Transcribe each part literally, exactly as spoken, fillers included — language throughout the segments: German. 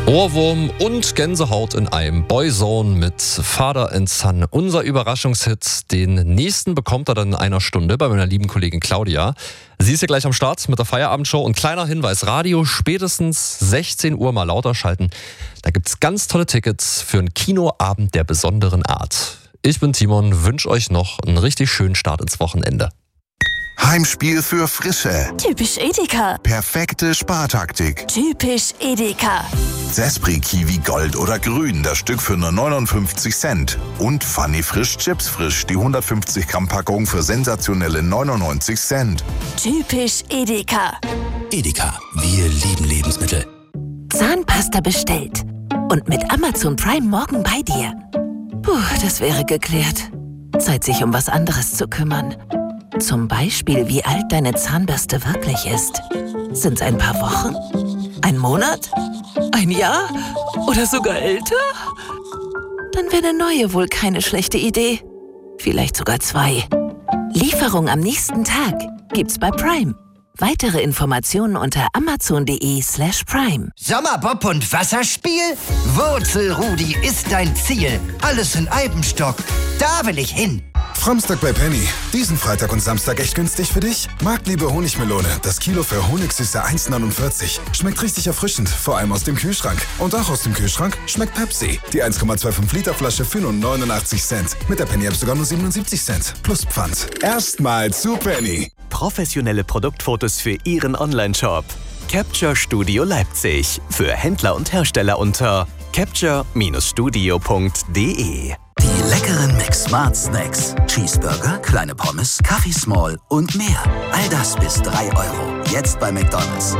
Ohrwurm und Gänsehaut in einem Boyzone mit Father and Son. Unser Überraschungshit. Den nächsten bekommt er dann in einer Stunde bei meiner lieben Kollegin Claudia. Sie ist ja gleich am Start mit der Feierabendshow. Und kleiner Hinweis, Radio spätestens sechzehn Uhr mal lauter schalten. Da gibt's ganz tolle Tickets für einen Kinoabend der besonderen Art. Ich bin Timon, wünsche euch noch einen richtig schönen Start ins Wochenende. Heimspiel für Frische. Typisch Edeka. Perfekte Spartaktik. Typisch Edeka. Zespri Kiwi Gold oder Grün, das Stück für nur neunundfünfzig Cent. Und Funny Frisch Chips Frisch, die hundertfünfzig Gramm Packung für sensationelle neunundneunzig Cent. Typisch Edeka. Edeka, wir lieben Lebensmittel. Zahnpasta bestellt. Und mit Amazon Prime morgen bei dir. Puh, das wäre geklärt. Zeit, sich um was anderes zu kümmern. Zum Beispiel, wie alt deine Zahnbürste wirklich ist. Sind's ein paar Wochen? Ein Monat? Ein Jahr? Oder sogar älter? Dann wäre eine neue wohl keine schlechte Idee. Vielleicht sogar zwei. Lieferung am nächsten Tag gibt's bei Prime. Weitere Informationen unter amazon.de slash prime. Sommerbob und Wasserspiel? Wurzelrudi ist dein Ziel. Alles in Eibenstock. Da will ich hin. Framstag bei Penny. Diesen Freitag und Samstag echt günstig für dich? Marktliebe Honigmelone. Das Kilo für Honigsüße eins neunundvierzig. Schmeckt richtig erfrischend, vor allem aus dem Kühlschrank. Und auch aus dem Kühlschrank schmeckt Pepsi. Die eins Komma fünfundzwanzig Liter Flasche für nur neunundachtzig Cent. Mit der Penny App sogar nur siebenundsiebzig Cent. Plus Pfand. Erstmal zu Penny. Professionelle Produktfotos für Ihren Onlineshop. Capture Studio Leipzig. Für Händler und Hersteller unter capture Studio punkt de. Die leckeren McSmart Snacks. Cheeseburger, kleine Pommes, Kaffee Small und mehr. All das bis drei Euro. Jetzt bei McDonald's.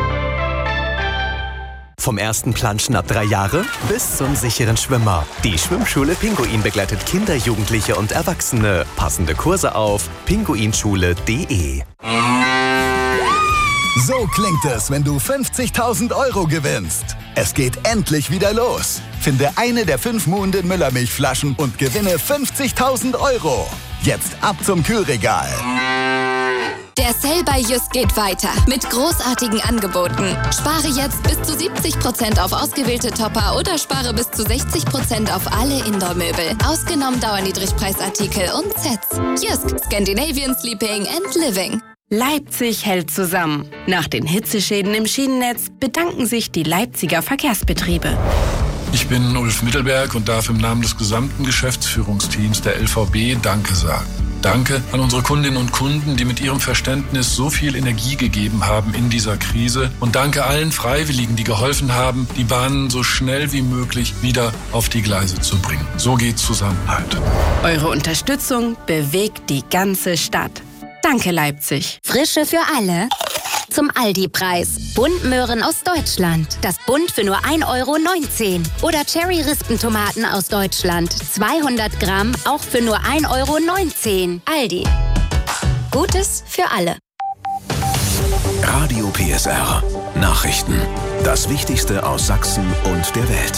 Vom ersten Planschen ab drei Jahre bis zum sicheren Schwimmer. Die Schwimmschule Pinguin begleitet Kinder, Jugendliche und Erwachsene. Passende Kurse auf pinguinschule punkt de. So klingt es, wenn du fünfzigtausend Euro gewinnst. Es geht endlich wieder los. Finde eine der fünf Muhnden Müllermilchflaschen und gewinne fünfzigtausend Euro. Jetzt ab zum Kühlregal. Der Sale bei Jysk geht weiter mit großartigen Angeboten. Spare jetzt bis zu siebzig Prozent auf ausgewählte Topper oder spare bis zu sechzig Prozent auf alle Indoor-Möbel. Ausgenommen Dauerniedrigpreisartikel und Sets. Jysk, Scandinavian Sleeping and Living. Leipzig hält zusammen. Nach den Hitzeschäden im Schienennetz bedanken sich die Leipziger Verkehrsbetriebe. Ich bin Ulf Mittelberg und darf im Namen des gesamten Geschäftsführungsteams der L V B Danke sagen. Danke an unsere Kundinnen und Kunden, die mit ihrem Verständnis so viel Energie gegeben haben in dieser Krise. Und danke allen Freiwilligen, die geholfen haben, die Bahnen so schnell wie möglich wieder auf die Gleise zu bringen. So geht Zusammenhalt. Eure Unterstützung bewegt die ganze Stadt. Danke, Leipzig. Frische für alle. Zum Aldi-Preis. Buntmöhren aus Deutschland. Das Bunt für nur ein Euro neunzehn. Oder Cherry-Rispentomaten aus Deutschland. zweihundert Gramm, auch für nur ein Euro neunzehn. Aldi. Gutes für alle. Radio P S R. Nachrichten. Das Wichtigste aus Sachsen und der Welt.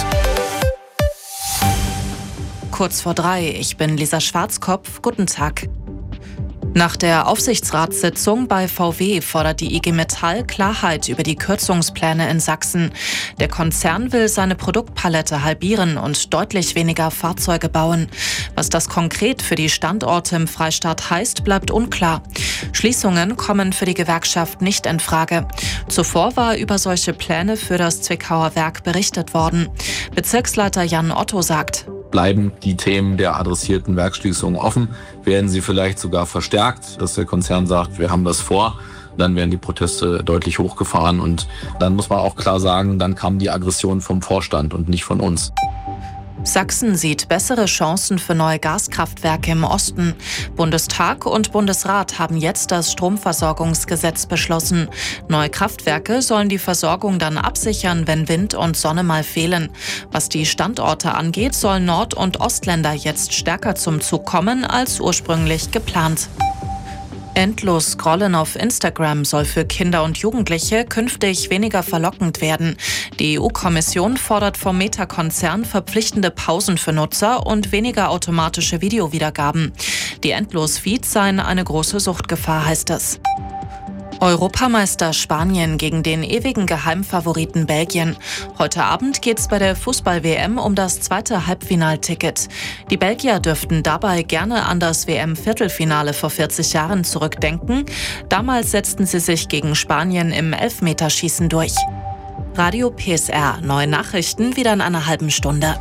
Kurz vor drei. Ich bin Lisa Schwarzkopf. Guten Tag. Nach der Aufsichtsratssitzung bei V W fordert die I G Metall Klarheit über die Kürzungspläne in Sachsen. Der Konzern will seine Produktpalette halbieren und deutlich weniger Fahrzeuge bauen. Was das konkret für die Standorte im Freistaat heißt, bleibt unklar. Schließungen kommen für die Gewerkschaft nicht in Frage. Zuvor war über solche Pläne für das Zwickauer Werk berichtet worden. Bezirksleiter Jan Otto sagt: Bleiben die Themen der adressierten Werksschließungen offen, werden sie vielleicht sogar verstärkt, dass der Konzern sagt, wir haben das vor, dann werden die Proteste deutlich hochgefahren und dann muss man auch klar sagen, dann kam die Aggression vom Vorstand und nicht von uns. Sachsen sieht bessere Chancen für neue Gaskraftwerke im Osten. Bundestag und Bundesrat haben jetzt das Stromversorgungsgesetz beschlossen. Neue Kraftwerke sollen die Versorgung dann absichern, wenn Wind und Sonne mal fehlen. Was die Standorte angeht, sollen Nord- und Ostländer jetzt stärker zum Zug kommen als ursprünglich geplant. Endlos Scrollen auf Instagram soll für Kinder und Jugendliche künftig weniger verlockend werden. Die E U-Kommission fordert vom Meta-Konzern verpflichtende Pausen für Nutzer und weniger automatische Videowiedergaben. Die Endlos-Feeds seien eine große Suchtgefahr, heißt es. Europameister Spanien gegen den ewigen Geheimfavoriten Belgien. Heute Abend geht's bei der Fußball-W M um das zweite Halbfinalticket. Die Belgier dürften dabei gerne an das W M-Viertelfinale vor vierzig Jahren zurückdenken. Damals setzten sie sich gegen Spanien im Elfmeterschießen durch. Radio P S R, neue Nachrichten wieder in einer halben Stunde.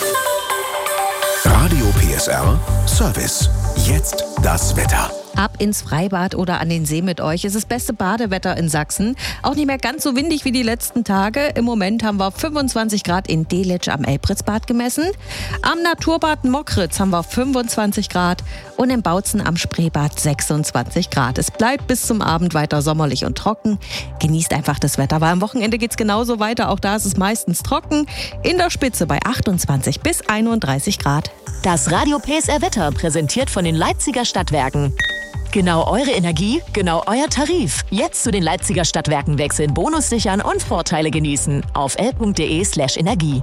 Radio P S R Service. Jetzt das Wetter. Ab ins Freibad oder an den See mit euch. Es ist das beste Badewetter in Sachsen. Auch nicht mehr ganz so windig wie die letzten Tage. Im Moment haben wir fünfundzwanzig Grad in Delitzsch am Elbritzbad gemessen. Am Naturbad Mockritz haben wir fünfundzwanzig Grad und im Bautzen am Spreebad sechsundzwanzig Grad. Es bleibt bis zum Abend weiter sommerlich und trocken. Genießt einfach das Wetter, weil am Wochenende geht es genauso weiter. Auch da ist es meistens trocken. In der Spitze bei achtundzwanzig bis einunddreißig Grad. Das Radio P S R Wetter präsentiert von den Leipziger Stadtwerken. Genau eure Energie, genau euer Tarif. Jetzt zu den Leipziger Stadtwerken wechseln, Bonus sichern und Vorteile genießen. Auf l punkt de slash Energie.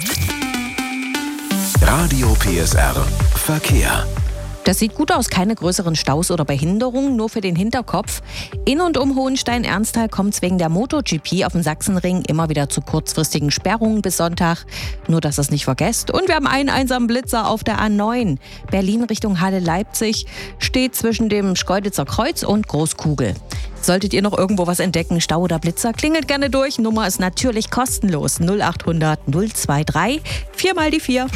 Radio P S R Verkehr. Das sieht gut aus, keine größeren Staus oder Behinderungen, nur für den Hinterkopf. In und um Hohenstein-Ernsthal kommt es wegen der MotoGP auf dem Sachsenring immer wieder zu kurzfristigen Sperrungen bis Sonntag. Nur, dass ihr es nicht vergesst. Und wir haben einen einsamen Blitzer auf der A neun. Berlin Richtung Halle-Leipzig steht zwischen dem Schkeuditzer Kreuz und Großkugel. Solltet ihr noch irgendwo was entdecken, Stau oder Blitzer, klingelt gerne durch. Nummer ist natürlich kostenlos. null achthundert null drei drei, viermal die vier.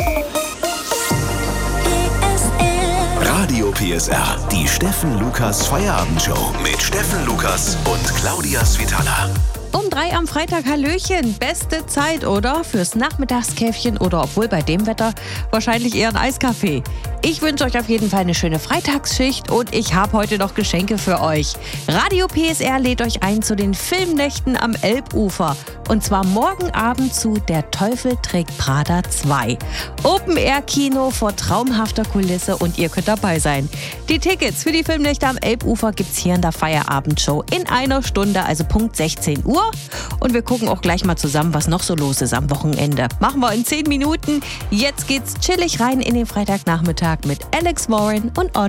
Radio P S R, die Steffen Lukas Feierabendshow mit Steffen Lukas und Claudia Svitala. Um drei am Freitag, Hallöchen. Beste Zeit, oder? Fürs Nachmittagskäffchen oder obwohl bei dem Wetter wahrscheinlich eher ein Eiskaffee. Ich wünsche euch auf jeden Fall eine schöne Freitagsschicht und ich habe heute noch Geschenke für euch. Radio P S R lädt euch ein zu den Filmnächten am Elbufer. Und zwar morgen Abend zu Der Teufel trägt Prada zwei. Open-Air-Kino vor traumhafter Kulisse und ihr könnt dabei sein. Die Tickets für die Filmnächte am Elbufer gibt's hier in der Feierabendshow in einer Stunde, also Punkt sechzehn Uhr. Und wir gucken auch gleich mal zusammen, was noch so los ist am Wochenende. Machen wir in zehn Minuten. Jetzt geht's chillig rein in den Freitagnachmittag mit Alex Warren und